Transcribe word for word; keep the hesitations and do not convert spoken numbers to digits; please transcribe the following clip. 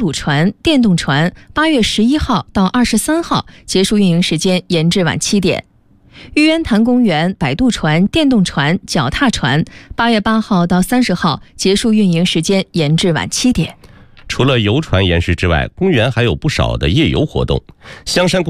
鲁船、电动船八月十一号到二十三号结束运营时间延至晚七点。玉渊潭公园摆渡船、电动船、脚踏船八月八号到三十号结束运营时间延至晚七点。 除了游船延时之外，公园还有不少的夜游活动。香山公